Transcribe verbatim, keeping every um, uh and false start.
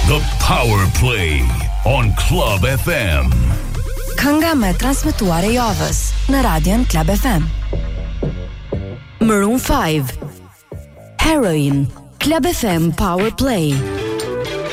The Power Play on Club F M. Kënga me transmetuar e javës në Radion Club F M. Maroon five, Heroin, Club F M Power Play.